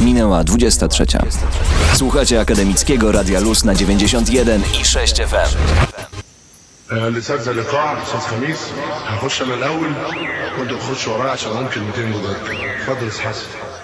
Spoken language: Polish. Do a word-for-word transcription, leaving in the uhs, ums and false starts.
Minęła dwudziesta trzecia. Słuchacie Akademickiego Radia Luz na dziewięćdziesiąt jeden i sześć F M. لسه اللقاء استاذ خميس هخش انا الاول وانت تخش ورايا عشان اقول كلمتين جداد. اتفضل يا استاذ حسن.